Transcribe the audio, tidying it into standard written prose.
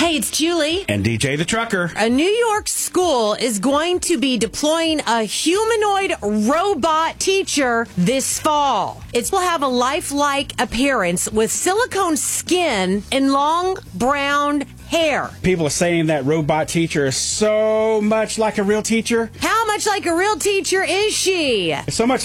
Hey, it's Julie. And DJ the Trucker. A New York school is going to be deploying a humanoid robot teacher this fall. It will have a lifelike appearance with silicone skin and long brown hair. People are saying that robot teacher is so much like a real teacher. How much like a real teacher is she? So much